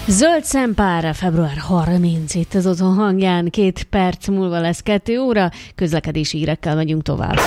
Zöld szempár, február 30 itt az Otthon hangján, 2 perc múlva lesz 2 óra, közlekedési hírekkel megyünk tovább.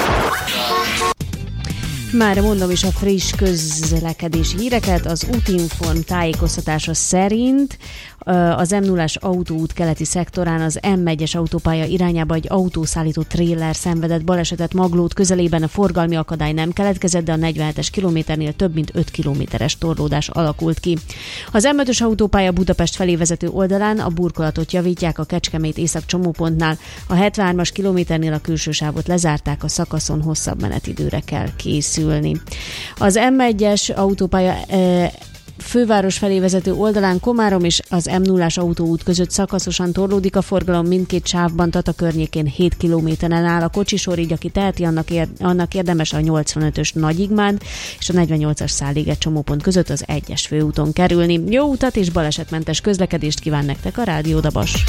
Már mondom is a friss közlekedési híreket. Az Útinform tájékoztatása szerint az M0-as autóút keleti szektorán az M1-es autópálya irányába egy autószállító tréler szenvedett balesetet Maglód közelében. A forgalmi akadály nem keletkezett, de a 47-es kilométernél több mint 5 kilométeres torlódás alakult ki. Az M5-ös autópálya Budapest felé vezető oldalán a burkolatot javítják a Kecskemét észak csomópontnál. A 73-as kilométernél a külső sávot lezárták, a szakaszon hosszabb menetidőre kell készülni. Az M1-es autópálya főváros felé vezető oldalán Komárom és az M0-as autóút között szakaszosan torlódik a forgalom, mindkét sávban. Tata környékén 7 kilométeren áll a kocsisor, így aki teheti, annak érdemes a 85-ös Nagyigmánd és a 48-as Szálliget csomópont között az 1-es főúton kerülni. Jó utat és balesetmentes közlekedést kíván nektek a Rádió Dabas!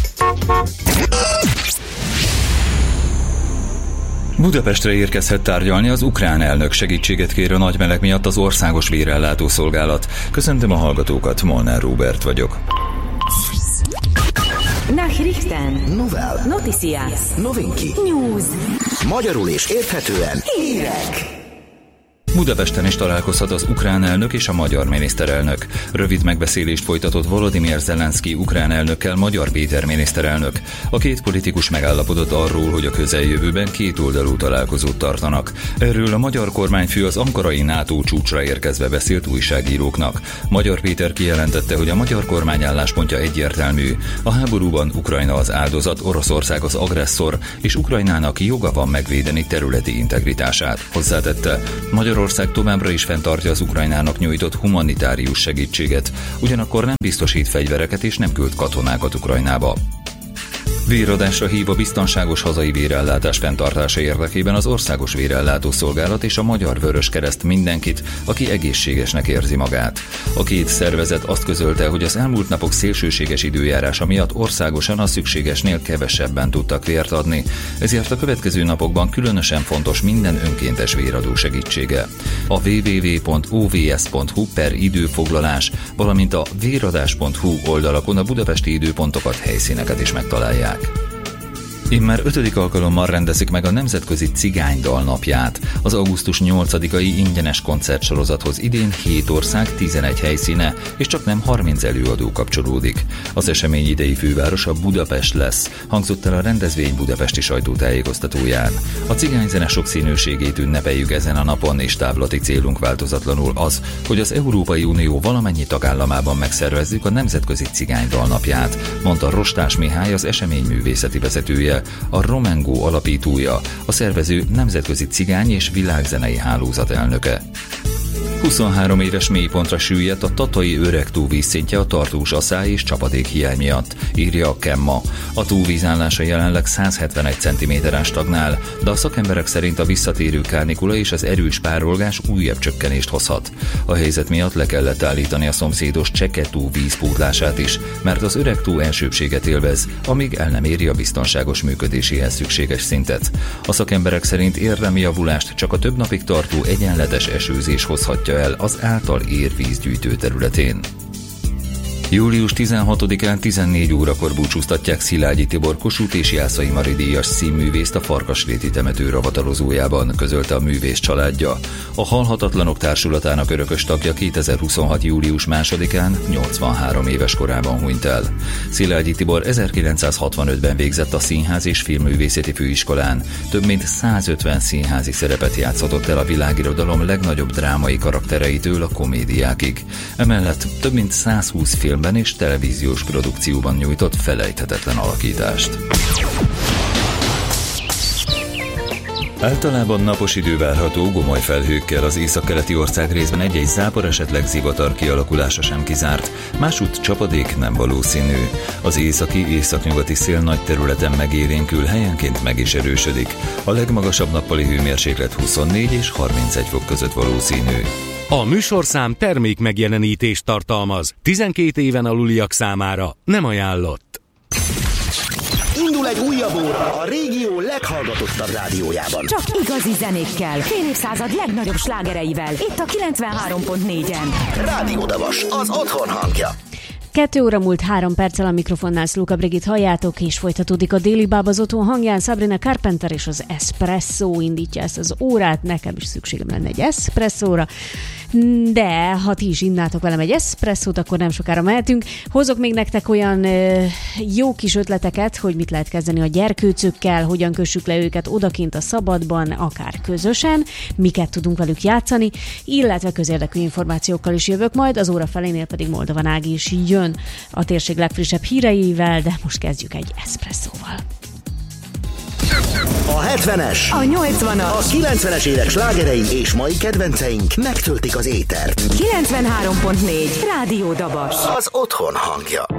Budapestre érkezhet tárgyalni az ukrán elnök. Segítséget kér a nagy meleg miatt az Országos Vérellátó Szolgálat. Köszöntöm a hallgatókat, Molnár Róbert vagyok. Nachrichten. Novel. Noticias. Novinki. News. Magyarul és érthetően hírek. Budapesten is találkozhat az ukrán elnök és a magyar miniszterelnök. Rövid megbeszélést folytatott Volodymyr Zelenszky ukrán elnökkel Magyar Péter miniszterelnök. A két politikus megállapodott arról, hogy a közeljövőben kétoldalú találkozót tartanak. Erről a magyar kormányfő az ankarai NATO csúcsra érkezve beszélt újságíróknak. Magyar Péter kijelentette, hogy a magyar kormány álláspontja egyértelmű. A háborúban Ukrajna az áldozat, Oroszország az agresszor, és Ukrajnának joga van megvédeni területi integritását. Hozzátette, Magyarország továbbra is fenntartja az Ukrajnának nyújtott humanitárius segítséget, ugyanakkor nem biztosít fegyvereket és nem küld katonákat Ukrajnába. Véradásra hív a biztonságos hazai vérellátás fenntartása érdekében az Országos Vérellátó Szolgálat és a Magyar Vöröskereszt mindenkit, aki egészségesnek érzi magát. A két szervezet azt közölte, hogy az elmúlt napok szélsőséges időjárása miatt országosan a szükségesnél kevesebben tudtak vért adni, ezért a következő napokban különösen fontos minden önkéntes véradó segítsége. A www.ovs.hu/időfoglalás, valamint a véradás.hu oldalakon a budapesti időpontokat, helyszíneket is megtalálják. Immár 5. alkalommal rendezik meg a Nemzetközi Cigánydal napját. Az augusztus 8-ai ingyenes koncertsorozathoz idén 7 ország 11 helyszíne, és csak nem 30 előadó kapcsolódik. Az esemény idei fővárosa Budapest lesz, hangzott el a rendezvény budapesti sajtótájékoztatóján. A cigányzene sokszínűségét ünnepeljük ezen a napon, és távlati célunk változatlanul az, hogy az Európai Unió valamennyi tagállamában megszervezzük a Nemzetközi Cigánydal napját, mondta Rostás Mihály, az esemény művészeti vezetője, a Romengo alapítója, a szervező nemzetközi cigány és világzenei hálózat elnöke. 23 éves mélypontra süllyedt a tatai Öregtó vízszintje a tartós asszály és csapadék hiány miatt, írja a Kemma. A tó vízállása jelenleg 171 cm-en stagnál, de a szakemberek szerint a visszatérő kánikula és az erős párolgás újabb csökkenést hozhat. A helyzet miatt le kellett állítani a szomszédos Cseke-tó vízpótlását is, mert az Öregtó elsőbbséget élvez, amíg el nem éri a biztonságos működéséhez szükséges szintet. A szakemberek szerint érdemi javulást csak a több napig tartó egyenletes esőzés hozhatja el az által érvízgyűjtő területén. Július 16-án 14 órakor búcsúztatják Szilágyi Tibor Kossuth és Jászai Mari díjas színművészt a Farkasréti temető ravatalozójában, közölte a művész családja. A Halhatatlanok Társulatának örökös tagja 2026. július 2-án 83 éves korában hunyt el. Szilágyi Tibor 1965-ben végzett a Színház és Filmművészeti Főiskolán. Több mint 150 színházi szerepet játszhatott el a világirodalom legnagyobb drámai karaktereitől a komédiákig. Emellett több mint 120 filmben és televíziós produkcióban nyújtott felejthetetlen alakítást. Általában napos idő várható, gomoly felhőkkel, az északkeleti ország részben egy-egy zápor, esetleg zivatar kialakulása sem kizárt, másútt csapadék nem valószínű. Az északi-északnyugati szél nagy területen megélénkül, helyenként meg is erősödik. A legmagasabb nappali hőmérséklet 24 és 31 fok között valószínű. A műsorszám termék megjelenítést tartalmaz. 12 éven aluliak számára nem ajánlott. Indul egy újabb óra a régió leghallgatottabb rádiójában. Csak igazi zenékkel, fél évszázad legnagyobb slágereivel. Itt a 93.4-en. Rádió Dabas, az otthon hangja. 2 óra múlt 3 perccel, a mikrofonnál Szluka Brigit halljátok, és folytatódik a Déli Báb az otthon hangján. Sabrina Carpenter és az Espresso indítja ezt az órát. Nekem is szükségem lenne egy eszpresszóra, de ha ti is innátok velem egy eszpresszót, akkor nem sokára mehetünk. Hozok még nektek olyan jó kis ötleteket, hogy mit lehet kezdeni a gyerkőcökkel, hogyan kössük le őket odakint a szabadban, akár közösen, miket tudunk velük játszani, illetve közérdekű információkkal is jövök majd, az óra felénél pedig Moldovan Ági is jön a térség legfrissebb híreivel, de most kezdjük egy eszpresszóval. A 70-es, A 80-as, a 90-es évek slágerei és mai kedvenceink megtöltik az étert. 93.4 Rádió Dabas. Az otthon hangja.